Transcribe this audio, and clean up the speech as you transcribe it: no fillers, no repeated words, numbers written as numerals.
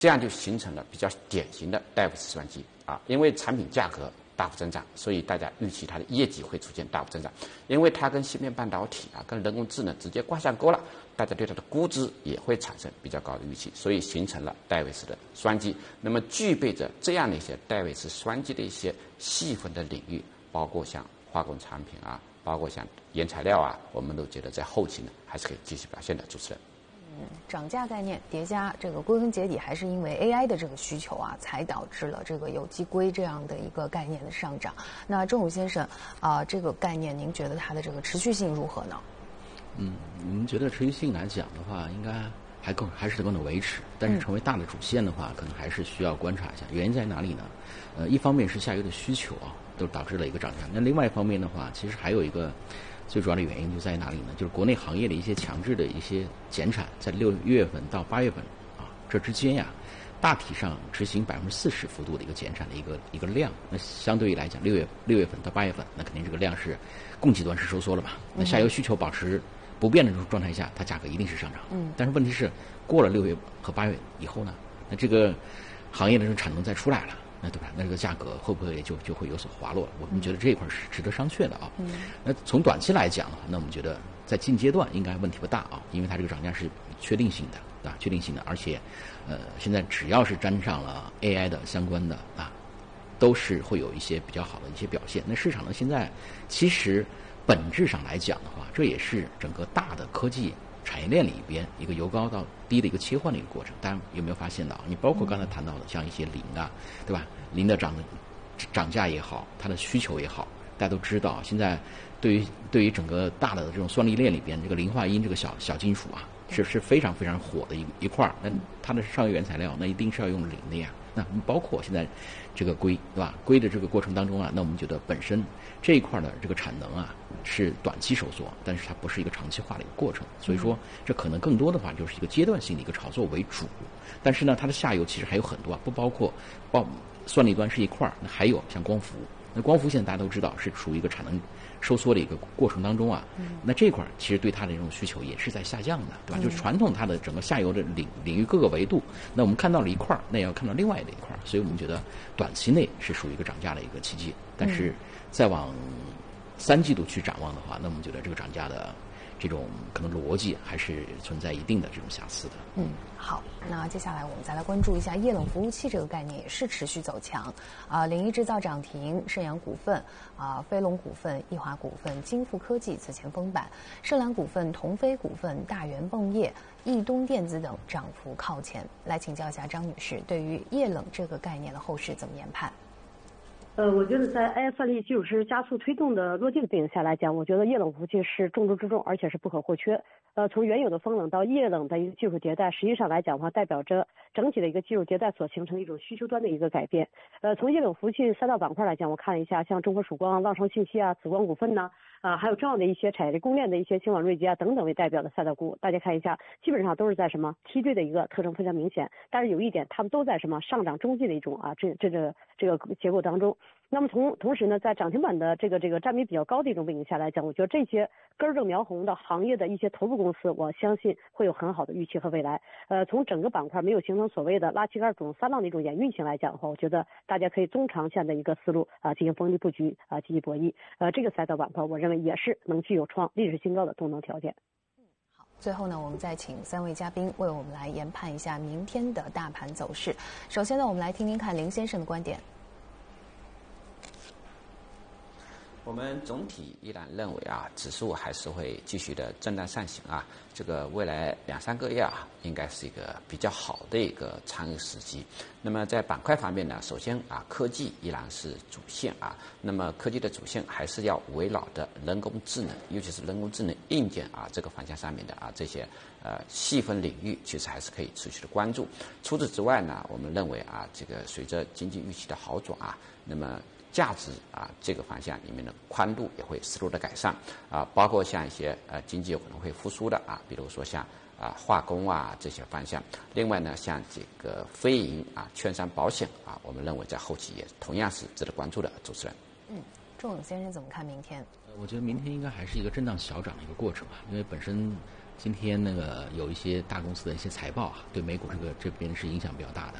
这样就形成了比较典型的戴维斯双击啊，因为产品价格大幅增长，所以大家预期它的业绩会出现大幅增长。因为它跟芯片半导体啊、跟人工智能直接挂上钩了，大家对它的估值也会产生比较高的预期，所以形成了戴维斯的双击。那么具备着这样的一些戴维斯双击的一些细分的领域，包括像化工产品啊，包括像原材料啊，我们都觉得在后期呢还是可以继续表现的。主持人。 涨价概念叠加，这个归根结底还是因为 AI 的这个需求啊，才导致了这个有机硅这样的一个概念的上涨。那钟武先生这个概念您觉得它的这个持续性如何呢？ 您觉得持续性来讲的话，应该还是能够维持，但是成为大的主线的话，可能还是需要观察一下。原因在哪里呢？一方面是下游的需求啊，都导致了一个涨价。那另外一方面的话，其实还有一个最主要的原因就在哪里呢？就是国内行业的一些强制的一些减产，在6月份到8月份啊这之间呀，大体上执行40%幅度的一个减产的一个量。那相对于来讲，6月份到8月份，那肯定这个量是供给端是收缩了嘛。那下游需求保持不变的这种状态下，它价格一定是上涨。但是问题是，过了6月和8月以后呢，那这个行业的这种产能再出来了。那对吧？那这个价格会不会就会有所滑落？我们觉得这一块是值得商榷的啊。那从短期来讲的话，那我们觉得在近阶段应该问题不大啊，因为它这个涨价是确定性的，对吧？确定性的，而且现在只要是沾上了 AI 的相关的啊，都是会有一些比较好的一些表现。那市场呢，现在其实本质上来讲的话，这也是整个大的科技产业链里边一个由高到低的一个切换的一个过程。大家有没有发现到？你包括刚才谈到的像一些磷啊，对吧？磷的涨价也好，它的需求也好，大家都知道，现在对于整个大的这种算力链里边，这个磷化铟这个小金属啊，是非常非常火的一块儿。那它的上游原材料，那一定是要用磷的呀。那包括现在这个硅，对吧？硅的这个过程当中啊，那我们觉得本身这一块的这个产能啊是短期收缩，但是它不是一个长期化的一个过程，所以说这可能更多的话就是一个阶段性的一个炒作为主。但是呢，它的下游其实还有很多啊，不包括算力端是一块儿，那还有像光伏。那光伏现在大家都知道是处于一个产能收缩的一个过程当中啊，那这块其实对它的这种需求也是在下降的，对吧？就是传统它的整个下游的领域各个维度，那我们看到了一块，那也要看到另外的一块，所以我们觉得短期内是属于一个涨价的一个契机，但是再往3季度去展望的话，那我们觉得这个涨价的这种可能逻辑还是存在一定的这种瑕疵的。 好，那接下来我们再来关注一下液冷服务器这个概念，也是持续走强领益制造涨停，盛阳股份飞龙股份、易华股份、金富科技此前封板，盛蓝股份、同飞股份、大元泵业、易东电子等涨幅靠前。来请教一下张女士，对于液冷这个概念的后市怎么研判？ 我觉得在 AI 算力基础师加速推动的弱劲背景下来讲，我觉得液冷服务器是重中之重，而且是不可或缺。从原有的风冷到液冷的一个技术迭代，实际上来讲的话，代表着整体的一个技术迭代所形成的一种需求端的一个改变。从液冷服务器3大板块来讲，我看了一下，像中国曙光、浪商信息啊、紫光股份呢，还有重要的一些产业供链的一些新网锐基啊等等为代表的赛道股，大家看一下，基本上都是在什么梯队的一个特征非常明显。但是有一点，他们都在什么上涨中继的一种这个结构当中。那么同时呢，在涨停板的这个占比比较高的一种背景下来讲，我觉得这些根正苗红的行业的一些头部公司，我相信会有很好的预期和未来。从整个板块没有形成所谓的拉旗杆主三浪的一种演运行来讲的话，我觉得大家可以中长线的一个思路进行逢低布局积极博弈。这个赛道板块，我认为也是能具有创历史新高的动能条件。 好，最后呢，我们再请3位嘉宾为我们来研判一下明天的大盘走势。首先呢，我们来听听看林先生的观点。 我们总体依然认为指数还是会继续的震荡上行这个未来2-3个月应该是一个比较好的一个参与时机。那么在板块方面呢，首先科技依然是主线那么科技的主线还是要围绕的人工智能，尤其是人工智能硬件这个方向上面的这些细分领域，其实还是可以持续的关注。除此之外呢，我们认为这个随着经济预期的好转那么价值这个方向里面的宽度也会适度的改善包括像一些经济有可能会复苏的比如说像化工这些方向。另外呢，像这个非银券商保险我们认为在后期也同样是值得关注的。主持人， 钟勇先生怎么看明天？ 我觉得明天应该还是一个震荡小涨的一个过程因为本身今天那个有一些大公司的一些财报啊，对美股这边是影响比较大的。